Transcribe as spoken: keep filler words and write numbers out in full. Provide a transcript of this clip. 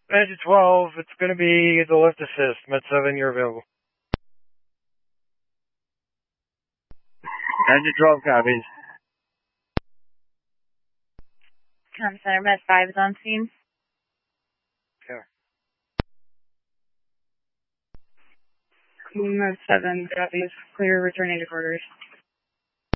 Engine twelve, it's going to be the lift assist. Med seven, you're available. Engine twelve copies. Com Center, Med five is on scene. Sure. Med seven copies. Clear returning to quarters.